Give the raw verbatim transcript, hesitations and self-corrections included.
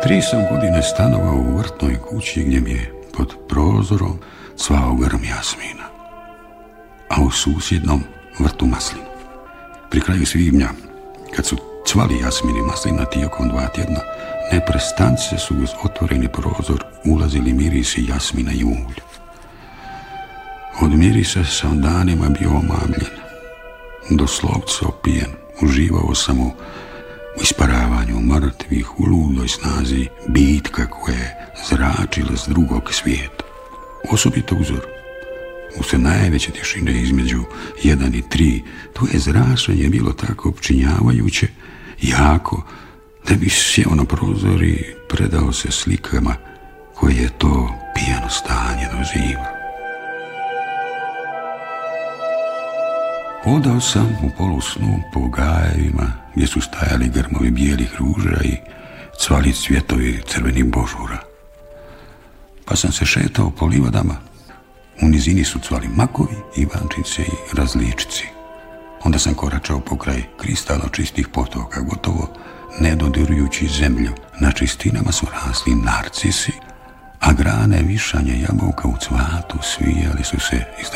Tri sam godine stanovao u vrtnoj kući gdje mi je pod prozorom cvao grm jasmina, a u susjednom vrtu maslina. Pri kraju svibnja, kad su cvali jasmini maslina tijekom dva tjedna, neprestance su uz otvoreni prozor ulazili mirisi jasmina i ulja. Od mirisa sam danima bio omamljen, doslovce opijen, uživao sam u isparavanju mrtvih u ludoj snazi bitka koja je zračila s drugog svijeta. Osobito uzor, usred najveće tišine između jedan i tri, to je zračenje bilo tako opčinjavajuće, jako, da bi sjeo na prozor i predao se slikama koje je to pijano stanje doživao. Hodao sam u polusnu po gajevima gdje su stajali grmovi bijelih ruža i cvali cvjetovi crvenih božura. Pa sam se šetao po livadama. U nizini su cvali makovi, ivančice i različici. Onda sam koračao pokraj kristalno čistih potoka, gotovo ne dodirujući zemlju. Na čistinama su rasli narcisi, a grane višanja jabuka u cvatu svijali su se iz